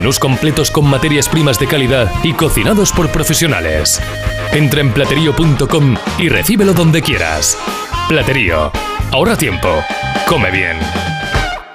Menús completos con materias primas de calidad y cocinados por profesionales. Entra en platerío.com y recíbelo donde quieras. Platerío. Ahorra tiempo. Come bien.